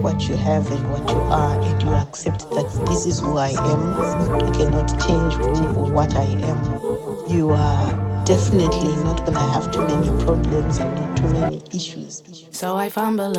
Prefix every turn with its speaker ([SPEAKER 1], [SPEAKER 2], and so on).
[SPEAKER 1] what you have and what you are, and you accept that this is who I am. I cannot change who or what I am. You are definitely not going to have too many problems and not too many issues.
[SPEAKER 2] So I fumble